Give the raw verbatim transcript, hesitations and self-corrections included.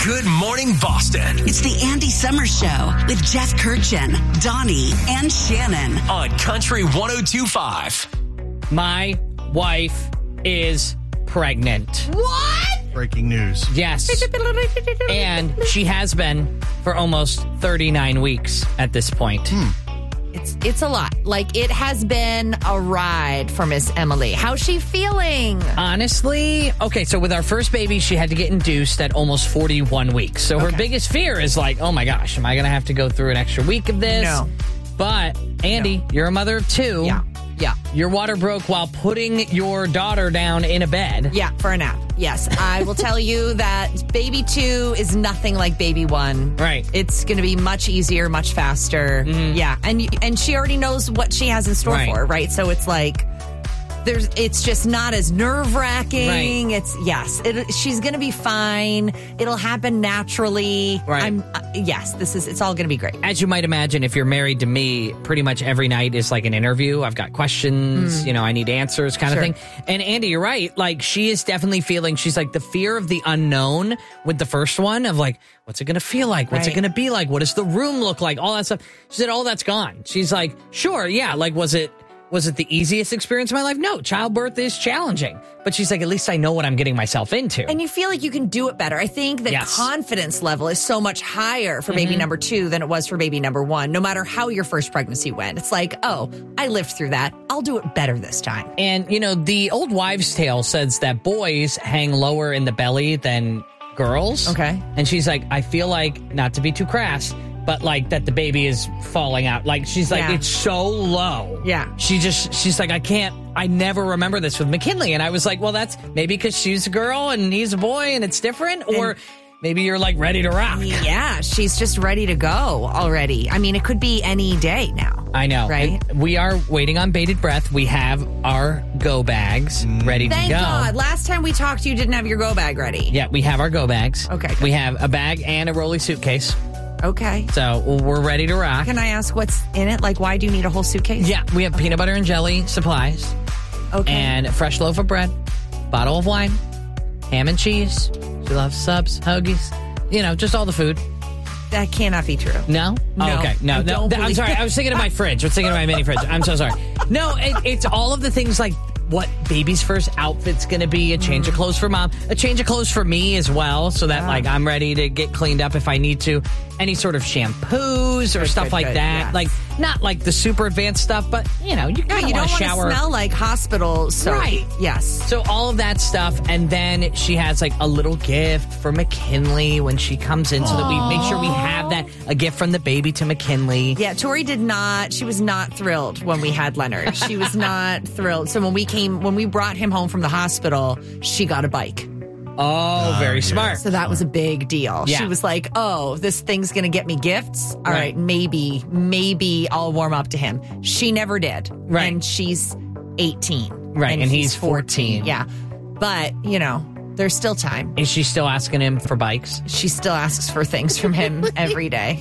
Good Morning Boston. It's the Andy Summers Show with Jeff Kirchin, Donnie, and Shannon. On Country one oh two point five. My wife is pregnant. What? Breaking news. Yes. And she has been for almost thirty-nine weeks at this point. Hmm. It's it's a lot. Like, it has been a ride for Miss Emily. How's she feeling? Honestly, okay, so with our first baby, she had to get induced at almost forty-one weeks. So her Okay. biggest fear is like, oh my gosh, am I going to have to go through an extra week of this? No. But, Andy, No. you're a mother of two. Yeah. Yeah. Your water broke while putting your daughter down in a bed. Yeah, for a nap. Yes. I will tell you that baby two is nothing like baby one. Right. It's going to be much easier, much faster. Mhm. Yeah. And and she already knows what she has in store Right. for her, right? So it's like there's it's just not as nerve-wracking. Right. It's yes. It, she's going to be fine. It'll happen naturally. Right. I'm uh, yes, this is it's all going to be great. As you might imagine, if you're married to me, pretty much every night is like an interview. I've got questions, you know, I need answers kind Sure. of thing. And Andy, you're right. Like, she is definitely feeling, she's like the fear of the unknown with the first one of like, what's it going to feel like? What's it Right. going to be like? What does the room look like? All that stuff. She said, all that's gone. She's like, sure, yeah. Like, was it, was it the easiest experience of my life? No, childbirth is challenging. But she's like, at least I know what I'm getting myself into. And you feel like you can do it better. I think the Yes. confidence level is so much higher for Mm-hmm. baby number two than it was for baby number one, no matter how your first pregnancy went. It's like, oh, I lived through that. I'll do it better this time. And, you know, the old wives' tale says that boys hang lower in the belly than girls. Okay. And she's like, I feel like, not to be too crass, but like that the baby is falling out. Like, she's like, Yeah. it's so low. Yeah. She just, she's like, I can't, I never remember this with McKinley. And I was like, well, that's maybe because she's a girl and he's a boy and it's different. Or And- maybe you're like ready to rock. Yeah, she's just ready to go already. I mean, it could be any day now. I know. Right? And we are waiting on bated breath. We have our go bags ready Thank to go. God. Last time we talked, you didn't have your go bag ready. Yeah, we have our go bags. Okay, good. We have a bag and a rolly suitcase. Okay. So we're ready to rock. Can I ask what's in it? Like, why do you need a whole suitcase? Yeah, we have peanut butter and jelly supplies Okay. and a fresh loaf of bread, bottle of wine, ham and cheese. She loves subs, hoagies, you know, just all the food. that cannot be true. No? No, Oh, okay. No, I no. don't Th- I'm believe sorry. it. I was thinking of my fridge. I was thinking of my mini fridge. I'm so sorry. No, it, it's all of the things like what baby's first outfit's going to be, a change of clothes for mom, a change of clothes for me as well, so that like I'm ready to get cleaned up if I need to. Any sort of shampoos or Good, stuff good, like good. that. Yes. Like not like the super advanced stuff, but you know, you Yeah, kind of you want don't to want shower. to smell like hospital soap. Right. Yes. So all of that stuff, and then she has like a little gift for McKinley when she comes in, so that we make sure we have that, a gift from the baby to McKinley. Yeah, Tori did not, she was not thrilled when we had Leonard. She was not thrilled. So when we came, when we brought him home from the hospital, she got a bike. Oh, very yeah. smart. So that was a big deal. Yeah. She was like, oh, this thing's going to get me gifts. All Right. right, maybe, maybe I'll warm up to him. She never did. Right. And she's eighteen. Right, and he's fourteen. Yeah. But, you know, there's still time. Is she still asking him for bikes? She still asks for things from him every day.